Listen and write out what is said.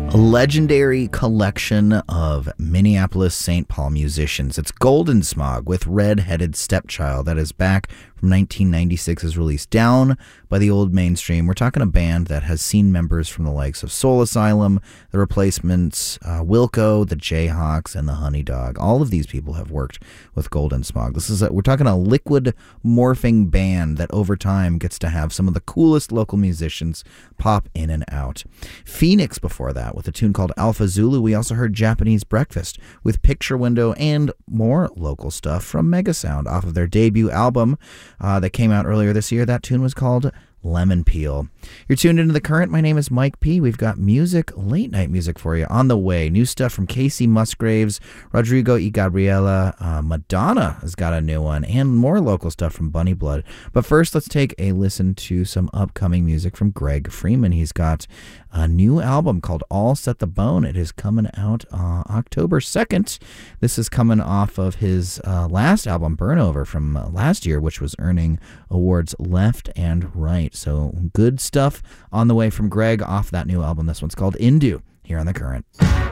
A legendary collection of Minneapolis St. Paul musicians. It's Golden Smog with Red-Headed Stepchild. That is back from 1996's release, Down by the Old Mainstream. We're talking a band that has seen members from the likes of Soul Asylum, The Replacements, Wilco, the Jayhawks, and the Honey Dog. All of these people have worked with Golden Smog. We're talking a liquid morphing band that over time gets to have some of the coolest local musicians pop in and out. Phoenix before that with a tune called Alpha Zulu. We also heard Japanese Breakfast with Picture Window and more local stuff from Megasound off of their debut album that came out earlier this year. That tune was called Lemon Peel. You're tuned into The Current. My name is Mike P. We've got music, late night music for you on the way. New stuff from Casey Musgraves, Rodrigo y Gabriela, Madonna has got a new one, and more local stuff from Bunny Blood. But first, let's take a listen to some upcoming music from Greg Freeman. He's got a new album called All Set the Bone. It is coming out October 2nd. This is coming off of his last album, Burnover, from last year, which was earning awards left and right. So good stuff on the way from Greg off that new album. This one's called Indu here on The Current.